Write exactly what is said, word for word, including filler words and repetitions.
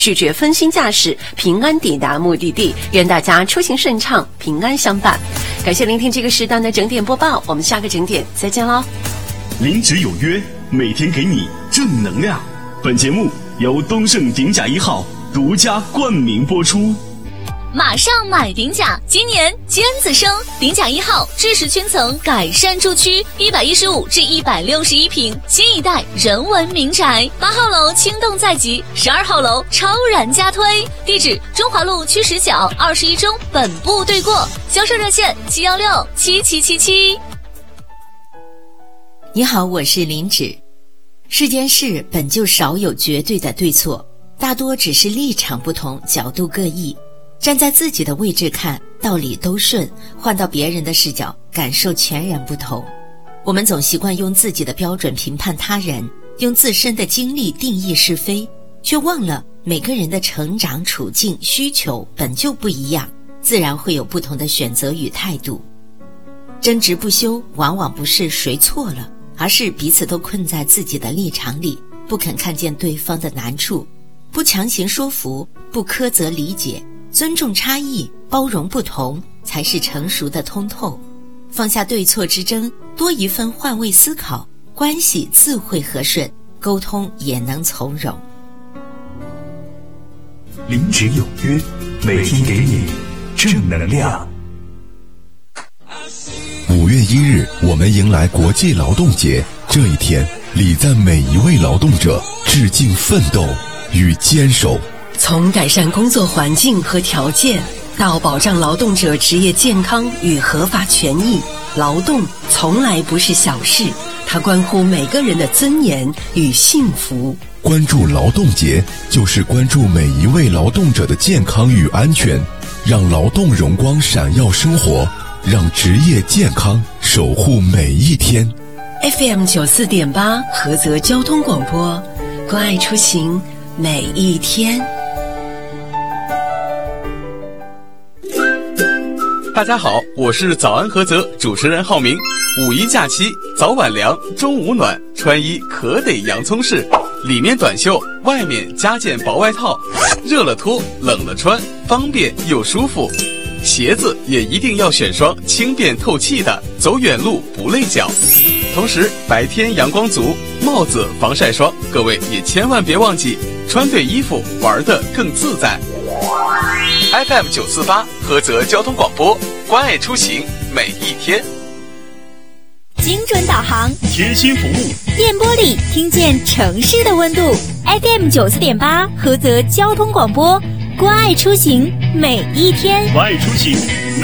拒绝分心驾驶，平安抵达目的地。愿大家出行顺畅，平安相伴。感谢聆听这个时段的整点播报，我们下个整点再见喽。 零值有约，每天给你正能量。本节目由东盛鼎甲一号独家冠名播出。 马上买鼎甲，今年尖子生，鼎甲一号智识圈层改善住区，一百一十五至一百六十一平，新一代人文民宅。八号楼轻动在即，十二号楼超然加推。地址：中华路区十角二十一中本部对过，销售热线七幺六七七七七。 你好，我是林芷。世间事本就少有绝对的对错，大多只是立场不同，角度各异。站在自己的位置看，道理都顺；换到别人的视角，感受全然不同。我们总习惯用自己的标准评判他人，用自身的经历定义是非，却忘了每个人的成长处境需求本就不一样，自然会有不同的选择与态度。争执不休，往往不是谁错了，而是彼此都困在自己的立场里，不肯看见对方的难处，不强行说服，不苛责理解，尊重差异，包容不同，才是成熟的通透。放下对错之争，多一份换位思考，关系自会和顺，沟通也能从容。 零值有约，每天给你正能量。 五月一日，我们迎来国际劳动节。这一天，礼赞每一位劳动者，致敬奋斗与坚守。 从改善工作环境和条件，到保障劳动者职业健康与合法权益，劳动从来不是小事，它关乎每个人的尊严与幸福。 关注劳动节，就是关注每一位劳动者的健康与安全，让劳动荣光闪耀生活，让职业健康守护每一天。 F M 九四点八菏泽交通广播，关爱出行每一天。 大家好，我是早安菏泽主持人浩明。五一假期，早晚凉，中午暖，穿衣可得洋葱式，里面短袖，外面加件薄外套，热了脱，冷了穿，方便又舒服。鞋子也一定要选双轻便透气的，走远路不累脚。同时，白天阳光足，帽子、防晒霜，各位也千万别忘记，穿对衣服，玩得更自在。F M 九四八菏泽交通广播，关爱出行每一天。 精准导航， 贴心服务， 电波里听见城市的温度。F M 九四点八菏泽交通广播，关爱出行每一天。 关爱出行。